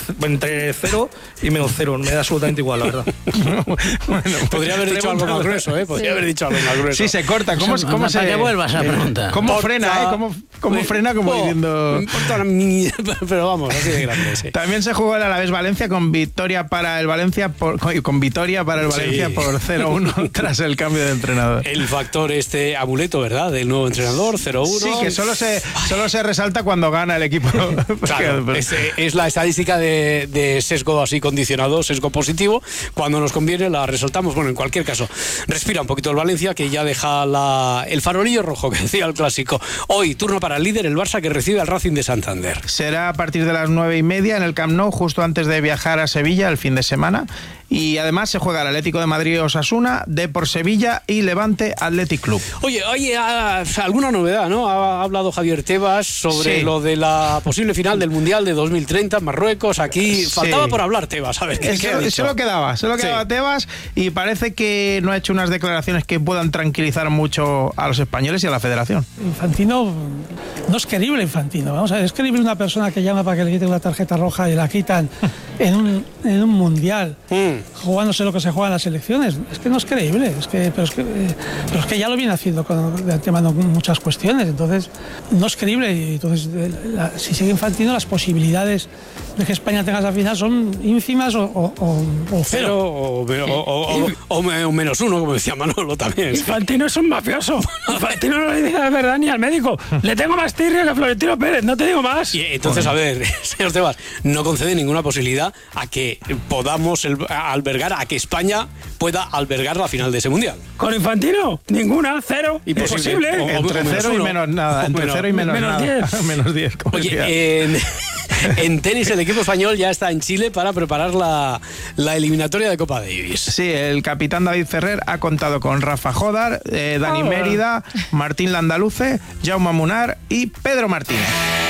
entre 0 y menos 0. Me da absolutamente igual, la verdad. Bueno, podría haber dicho algo más grueso, ¿eh? Podría haber dicho algo más grueso. Sí, se corta. ¿Cómo se...? Para que vuelvas a preguntar. ¿Cómo frena, ¿Cómo frena como diciendo...? No importa la mierda, pero vamos, así de grande, sí. También se jugó el Alavés Valencia con victoria para el Valencia por 0-1 tras el cambio de entrenador. El factor amuleto, ¿verdad? Del nuevo entrenador, 0-1. Sí, que solo se resalta cuando gana el equipo. Claro, es la estadística de sesgo así condicionado, sesgo positivo. Cuando nos conviene la resaltamos. Bueno, en cualquier caso, respira un poquito el Valencia, que ya deja el farolillo rojo que decía el clásico. Hoy, turno para el líder, el Barça, que recibe al Racing de Santander. Será a partir de las 9:30 en el Camp Nou, justo antes de viajar a Sevilla el fin de semana. Y además se juega el Atlético de Madrid Osasuna, Depor Sevilla y Levante Athletic Club. Oye, alguna novedad, ¿no? Ha hablado Javier Tebas sobre lo de la posible final del Mundial de 2030 en Marruecos. Aquí faltaba por hablar Tebas, a ver qué ha dicho. Solo quedaba Tebas, y parece que no ha hecho unas declaraciones que puedan tranquilizar mucho a los españoles y a la federación. Infantino, no es creíble Infantino. Vamos a ver, es creíble una persona que llama para que le quiten una tarjeta roja y la quitan en un Mundial. Jugándose lo que se juega en las elecciones. Es que no es creíble, pero es que ya lo viene haciendo de antemano con muchas cuestiones, entonces no es creíble. Y entonces si sigue Infantino, las posibilidades de que España tenga esa final son ínfimas o cero. O menos uno, como decía Manolo también. Infantino es un mafioso. Infantino no le dice la verdad ni al médico. Le tengo más tirria que Florentino Pérez, no te digo más. Y entonces, a ver, señor Tebas, no concede ninguna posibilidad a que podamos albergar, a que España pueda albergar la final de ese Mundial. ¿Con Infantino? Ninguna, cero. Imposible. Entre 0 y menos nada. Entre 0 y menos nada. 10. Menos 10. Oye, en tenis el equipo español ya está en Chile para preparar la eliminatoria de Copa Davis. Sí, el capitán David Ferrer ha contado con Rafa Jodar, Dani Mérida, Martín Landaluce, Jaume Munar y Pedro Martínez.